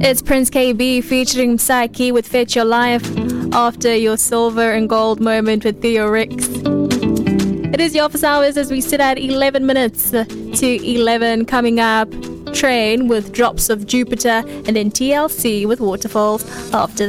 It's Prince KB featuring Psyche with Fetch Your Life after your silver and gold moment with Theo Ricks. It is your office hours as we sit at 11 minutes to 11. Coming up, Train with Drops of Jupiter, and then TLC with Waterfalls after